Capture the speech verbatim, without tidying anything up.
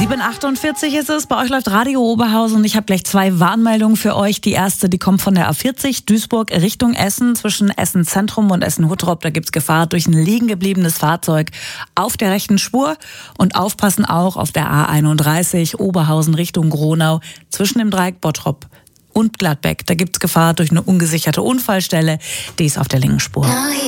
sieben Uhr achtundvierzig ist es, bei euch läuft Radio Oberhausen und ich habe gleich zwei Warnmeldungen für euch. Die erste, die kommt von der A vierzig, Duisburg Richtung Essen, zwischen Essen Zentrum und Essen Huttrop. Da gibt's Gefahr durch ein liegen gebliebenes Fahrzeug auf der rechten Spur. Und aufpassen auch auf der A einunddreißig, Oberhausen Richtung Gronau, zwischen dem Dreieck Bottrop und Gladbeck. Da gibt's Gefahr durch eine ungesicherte Unfallstelle, die ist auf der linken Spur.